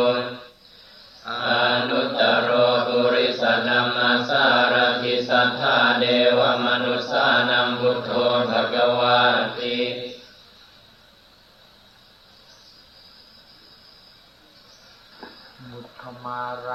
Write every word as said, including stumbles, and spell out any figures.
อนุตตโรปุริสธัมมาสารถิสัทธาเทวมนุสสานังพุทโธภควาติมุขมา